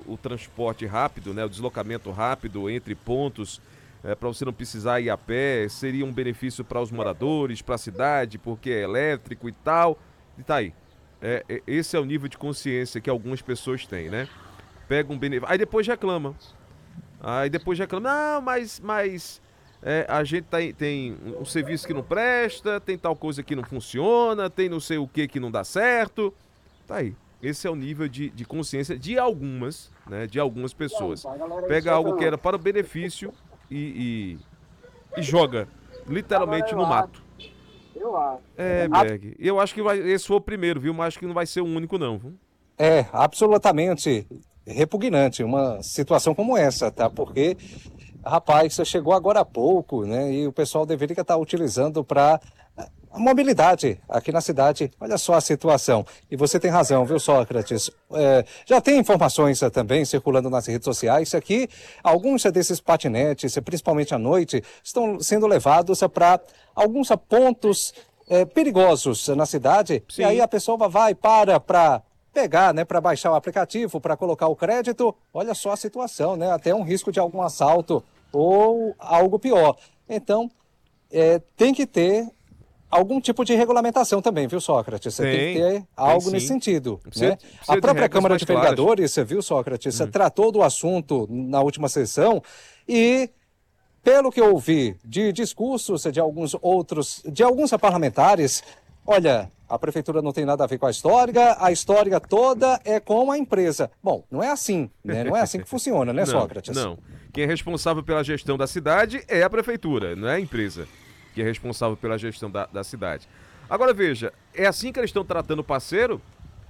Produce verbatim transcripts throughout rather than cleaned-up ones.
o transporte rápido, né, o deslocamento rápido entre pontos, é, para você não precisar ir a pé, seria um benefício para os moradores, para a cidade, porque é elétrico e tal. E tá aí. É, é, esse é o nível de consciência que algumas pessoas têm, né? Pega um benefício. Aí depois reclama. Aí depois reclama. Não, mas, mas é, a gente tem, tem um serviço que não presta, tem tal coisa que não funciona, tem não sei o que que não dá certo. Tá aí. Esse é o nível de, de consciência de algumas, né? De algumas pessoas. Pega algo que era para o benefício e, e, e joga literalmente no mato. Eu acho. É, Berg. Eu acho que vai, esse foi o primeiro, viu? Mas acho que não vai ser o único, não. Viu? É absolutamente repugnante uma situação como essa, tá? Porque, rapaz, você chegou agora há pouco, né? E o pessoal deveria estar utilizando para a mobilidade aqui na cidade. Olha só a situação. E você tem razão, viu, Sócrates? É, já tem informações uh, também circulando nas redes sociais que alguns uh, desses patinetes, uh, principalmente à noite, estão sendo levados uh, para alguns uh, pontos uh, perigosos uh, na cidade. Sim. E aí a pessoa vai, para, para pegar, né, para baixar o aplicativo, para colocar o crédito. Olha só a situação, né? Até um risco de algum assalto ou algo pior. Então, é, tem que ter algum tipo de regulamentação também, viu, Sócrates? Você tem, tem que ter algo nesse sentido. Precisa, né? precisa a própria Câmara de Vereadores, claras. viu, Sócrates, Uhum. tratou do assunto na última sessão e, pelo que eu ouvi de discursos de alguns outros, de alguns parlamentares, olha, a prefeitura não tem nada a ver com a história, a história toda é com a empresa. Bom, não é assim, né? Não é assim que funciona, né, não, Sócrates? Não, quem é responsável pela gestão da cidade é a prefeitura, não é a empresa que é responsável pela gestão da, da cidade. Agora veja, é assim que eles estão tratando o parceiro?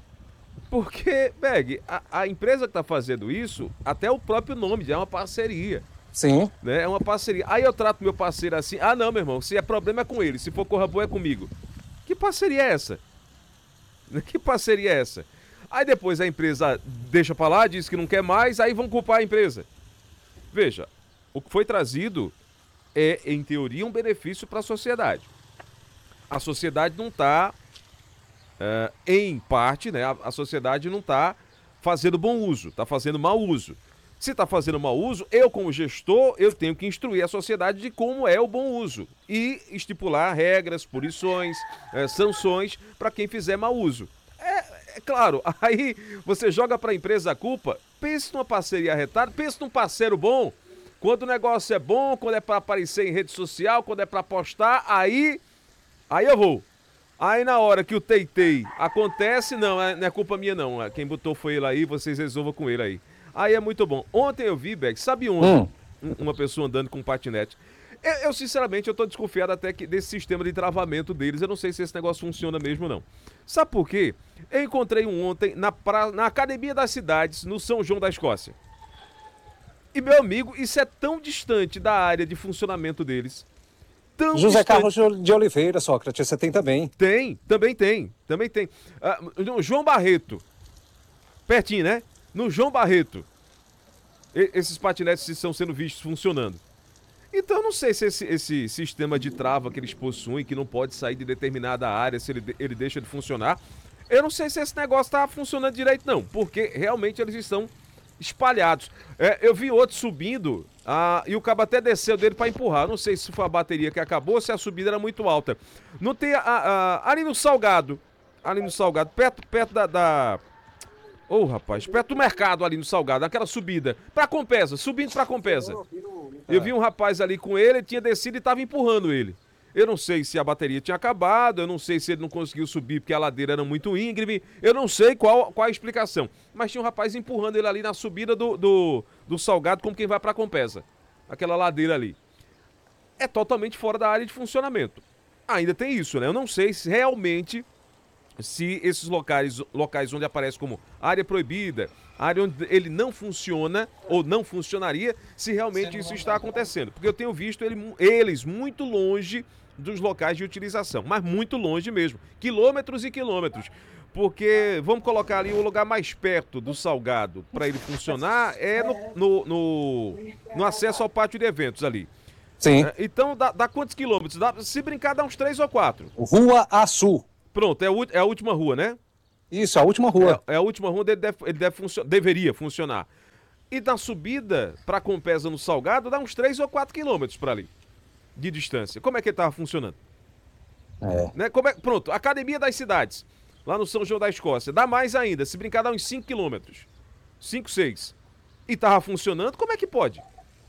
Porque, Beg, a, a empresa que está fazendo isso, até o próprio nome já é uma parceria. Sim. Né? É uma parceria. Aí eu trato meu parceiro assim, ah não, meu irmão, se é problema é com ele, se for corra boa é comigo. Que parceria é essa? Que parceria é essa? Aí depois a empresa deixa pra lá, diz que não quer mais, aí vão culpar a empresa. Veja, o que foi trazido é, em teoria, um benefício para a sociedade. A sociedade não está, uh, em parte, né? A, a sociedade não está fazendo bom uso, está fazendo mau uso. Se está fazendo mau uso, eu, como gestor, eu tenho que instruir a sociedade de como é o bom uso e estipular regras, punições, uh, sanções para quem fizer mau uso. É, é claro, aí você joga para a empresa a culpa, pense numa parceria arretada, pense num parceiro bom. Quando o negócio é bom, quando é para aparecer em rede social, quando é para postar, aí, aí eu vou. Aí na hora que o teitei acontece, não, não é culpa minha não. Quem botou foi ele aí, vocês resolvam com ele aí. Aí é muito bom. Ontem eu vi, Beck, sabe ontem, hum. uma pessoa andando com um patinete. Eu, eu sinceramente, eu tô desconfiado até que desse sistema de travamento deles. Eu não sei se esse negócio funciona mesmo não. Sabe por quê? Eu encontrei um ontem na, pra, na Academia das Cidades, no São João da Escócia. E, meu amigo, isso é tão distante da área de funcionamento deles. Tão José distante. Carlos de Oliveira, Sócrates, você tem também. Tem, também tem, também tem. Ah, no João Barreto, pertinho, né? No João Barreto, e, esses patinetes estão sendo vistos funcionando. Então, eu não sei se esse, esse sistema de trava que eles possuem, que não pode sair de determinada área, se ele, ele deixa de funcionar. Eu não sei se esse negócio está funcionando direito, não. Porque realmente eles estão espalhados. É, eu vi outro subindo ah, e o cabo até desceu dele para empurrar. Não sei se foi a bateria que acabou ou se a subida era muito alta. Não tem a, a, ali no Salgado, ali no Salgado, perto, perto da... da... Ô, oh, rapaz, perto do mercado ali no Salgado, aquela subida, pra Compesa, subindo pra Compesa. Eu vi um rapaz ali com ele, ele tinha descido e tava empurrando ele. Eu não sei se a bateria tinha acabado, eu não sei se ele não conseguiu subir porque a ladeira era muito íngreme, eu não sei qual, qual a explicação. Mas tinha um rapaz empurrando ele ali na subida do, do, do Salgado como quem vai pra Compesa. Aquela ladeira ali. É totalmente fora da área de funcionamento. Ainda tem isso, né? Eu não sei se realmente... se esses locais, locais onde aparece como área proibida, área onde ele não funciona ou não funcionaria, se realmente isso está acontecendo. Porque eu tenho visto ele, eles muito longe dos locais de utilização, mas muito longe mesmo, quilômetros e quilômetros. Porque, vamos colocar ali o lugar mais perto do Salgado para ele funcionar, é no, no, no, no acesso ao pátio de eventos ali. Sim. Então, dá, dá quantos quilômetros? Dá, se brincar, dá uns três ou quatro. Rua Açu. Pronto, é a, é a última rua, né? Isso, a última rua. É, é a última rua, ele, deve, ele deve funcio- deveria funcionar. E na subida para Compesa no Salgado dá uns três ou quatro quilômetros para ali de distância. Como é que ele tava funcionando? É. Né? Como é... Pronto, Academia das Cidades, lá no São João da Escócia, dá mais ainda, se brincar dá uns cinco quilômetros, cinco, seis. E tava funcionando, como é que pode?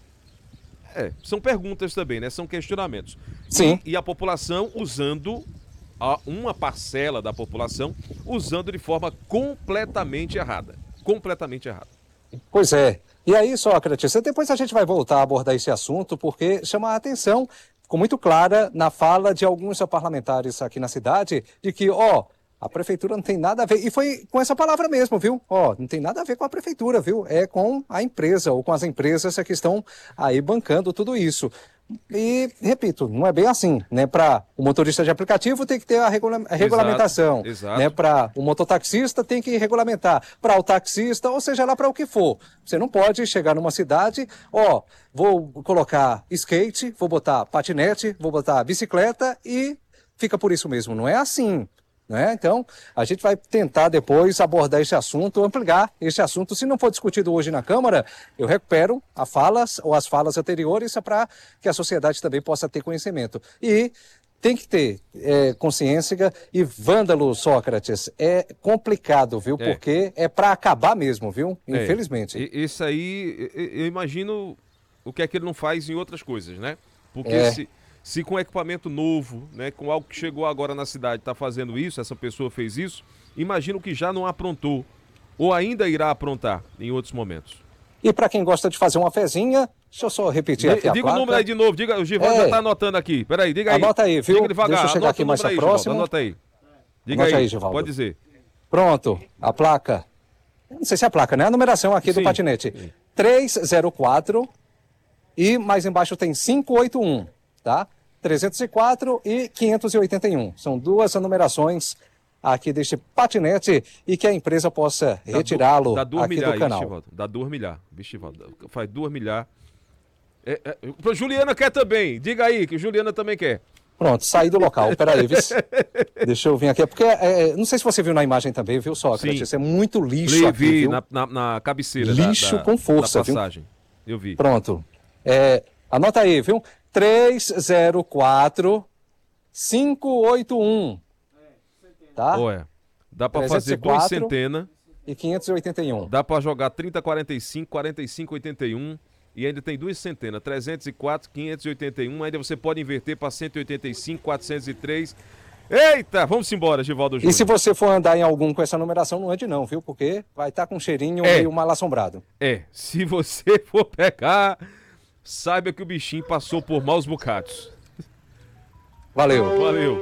É, são perguntas também, né? São questionamentos. Sim. E, e a população usando, a, uma parcela da população, usando de forma completamente errada. Completamente errada. Pois é. E aí, Sócrates, depois a gente vai voltar a abordar esse assunto, porque chama a atenção, ficou muito clara na fala de alguns parlamentares aqui na cidade, de que, ó, a prefeitura não tem nada a ver, e foi com essa palavra mesmo, viu? Ó, não tem nada a ver com a prefeitura, viu? É com a empresa, ou com as empresas que estão aí bancando tudo isso. E, repito, não é bem assim, né? Para o motorista de aplicativo tem que ter a, regula a regulamentação, exato, exato. né? Para o mototaxista tem que regulamentar, para o taxista, ou seja lá para o que for. Você não pode chegar numa cidade, ó, vou colocar skate, vou botar patinete, vou botar bicicleta e fica por isso mesmo. Não é assim. Né? Então, a gente vai tentar depois abordar esse assunto, ampliar esse assunto. Se não for discutido hoje na Câmara, eu recupero as falas ou as falas anteriores para que a sociedade também possa ter conhecimento. E tem que ter é, consciência. E vândalo, Sócrates, é complicado, viu? É. Porque é para acabar mesmo, viu? Infelizmente. É. Isso aí, eu imagino o que é que ele não faz em outras coisas, né? Porque é. se... Se com equipamento novo, né, com algo que chegou agora na cidade, está fazendo isso, essa pessoa fez isso, imagino que já não aprontou, ou ainda irá aprontar em outros momentos. E para quem gosta de fazer uma fezinha, deixa eu só repetir de, aqui a Diga placa. o número aí de novo, diga, o Givaldo é. já está anotando aqui. Peraí, diga aí. Anota aí, viu? Diga devagar, deixa eu chegar anota aqui mais aí, próximo. Givaldo, anota aí. Diga Anota aí, aí, Givaldo. Pode dizer. Pronto, a placa. Não sei se é a placa, né? A numeração aqui Sim. do patinete. Sim. três zero quatro e mais embaixo tem cinco oito um, tá? trezentos e quatro e quinhentos e oitenta e um. São duas numerações aqui deste patinete e que a empresa possa retirá-lo aqui milhar, do canal. Vixe, dá duas milhar, Vixe, faz duas milhar. É, é, Juliana quer também, diga aí que Juliana também quer. Pronto, saí do local, peraí, vice. Deixa eu vir aqui, porque é, não sei se você viu na imagem também, viu, Sócrates? Sim. É muito lixo aqui, vi viu? Na, na, na cabeceira lixo da, da, com força, da passagem, viu? Eu vi. Pronto, é, anota aí, viu? três zero quatro cinco oito um. Tá? Ué, dá pra fazer duas centenas. E quinhentos e oitenta e um. Dá pra jogar trinta, quarenta e cinco, quarenta e cinco, oitenta e um. E ainda tem duas centenas. trezentos e quatro, quinhentos e oitenta e um. Ainda você pode inverter pra cento e oitenta e cinco, quatrocentos e três. Eita, vamos embora, Givaldo Júnior. E se você for andar em algum com essa numeração, não ande não, viu? Porque vai estar tá com um cheirinho é. meio mal assombrado. É, se você for pegar, saiba que o bichinho passou por maus bocados. Valeu. Valeu.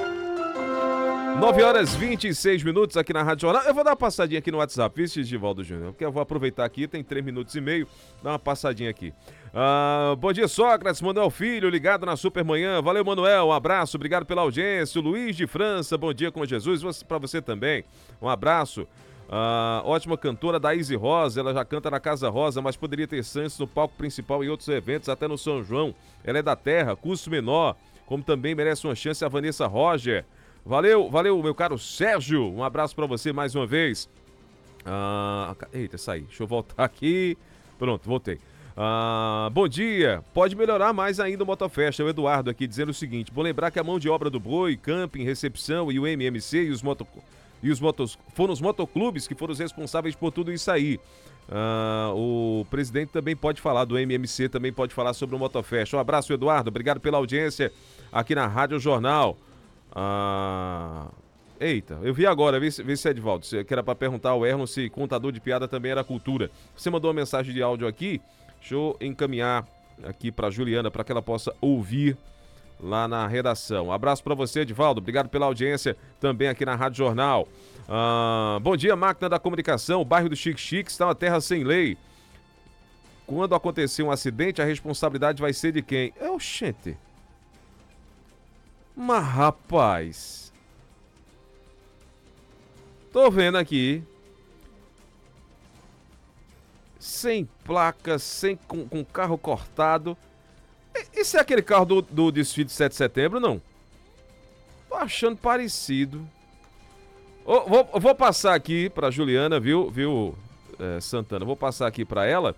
nove horas e vinte e seis minutos aqui na Rádio Jornal. Eu vou dar uma passadinha aqui no WhatsApp, viu, Givaldo Júnior? Porque eu vou aproveitar aqui, tem três minutos e meio, dar uma passadinha aqui. Ah, bom dia, Sócrates, Manuel Filho, ligado na Supermanhã. Valeu, Manuel, um abraço, obrigado pela audiência. O Luiz de França, bom dia com Jesus, para você também. Um abraço. Ah, ótima cantora Daíse Rosa, ela já canta na Casa Rosa, mas poderia ter chances no palco principal e outros eventos, até no São João. Ela é da terra, custo menor, como também merece uma chance a Vanessa Roger. Valeu, valeu, meu caro Sérgio. Um abraço pra você mais uma vez. Ah, eita, saí. Deixa eu voltar aqui. Pronto, voltei. Ah, bom dia. Pode melhorar mais ainda o Motofesta. O Eduardo aqui dizendo o seguinte. Vou lembrar que a mão de obra do boi, camping, recepção e o M M C e os, moto, e os motos, foram os motoclubes que foram os responsáveis por tudo isso aí. Ah, o presidente também pode falar do M M C, também pode falar sobre o Motofesta. Um abraço, Eduardo. Obrigado pela audiência aqui na Rádio Jornal. Ah, eita, eu vi agora, vê, vê se é Edvaldo, que era para perguntar ao Erlon se contador de piada também era cultura. Você mandou uma mensagem de áudio aqui, deixa eu encaminhar aqui para Juliana para que ela possa ouvir lá na redação. Um abraço para você, Edvaldo, obrigado pela audiência também aqui na Rádio Jornal. Ah, bom dia, máquina da comunicação, o bairro do Chique Chique está uma terra sem lei. Quando acontecer um acidente, a responsabilidade vai ser de quem? É o Xente. Mas, rapaz, tô vendo aqui, sem placa, sem, com, com carro cortado. Esse é aquele carro do, do desfile de sete de setembro, não? Tô achando parecido. Oh, vou, vou passar aqui pra Juliana, viu, viu, é, Santana? Vou passar aqui pra ela